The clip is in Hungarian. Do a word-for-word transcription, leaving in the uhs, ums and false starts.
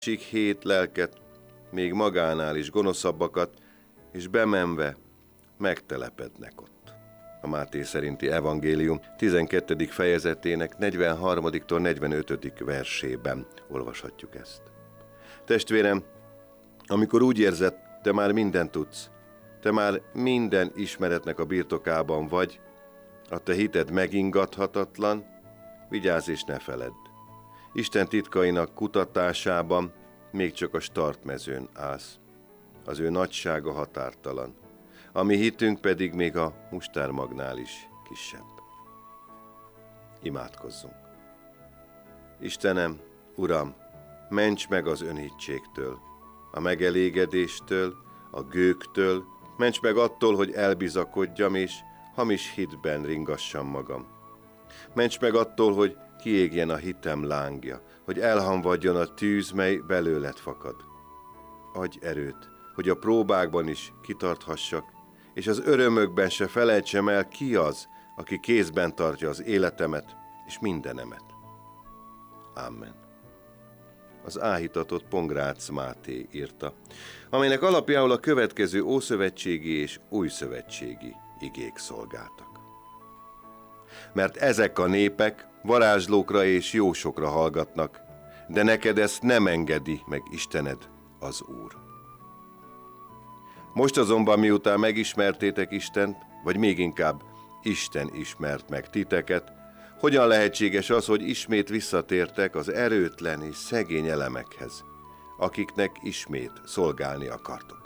másik hét lelket, még magánál is gonoszabbakat, és bemenve megtelepednek ott. A Máté szerinti evangélium tizenkettedik fejezetének negyvenharmadiktól negyvenötödik versében olvashatjuk ezt. Testvérem, amikor úgy érzed, te már mindent tudsz, te már minden ismeretnek a birtokában vagy, a te hited megingathatatlan, vigyázz és ne feledd. Isten titkainak kutatásában még csak a startmezőn állsz. Az ő nagysága határtalan. A mi hitünk pedig még a mustármagnál is kisebb. Imádkozzunk. Istenem, Uram, ments meg az önhitségtől, a megelégedéstől, a gőgtől, ments meg attól, hogy elbizakodjam és hamis hitben ringassam magam. Ments meg attól, hogy kiégjen a hitem lángja, hogy elhamvadjon a tűz, mely belőled fakad. Adj erőt, hogy a próbákban is kitarthassak, és az örömökben se felejtsem el, ki az, aki kézben tartja az életemet és mindenemet. Amen. Az áhítatot Pongrácz Máté írta, amelynek alapjául a következő ószövetségi és újszövetségi igék szolgáltak. Mert ezek a népek varázslókra és jósokra hallgatnak, de neked ezt nem engedi meg Istened, az Úr. Most azonban, miután megismertétek Istent, vagy még inkább Isten ismert meg titeket, hogyan lehetséges az, hogy ismét visszatértek az erőtlen és szegény elemekhez, akiknek ismét szolgálni akartok?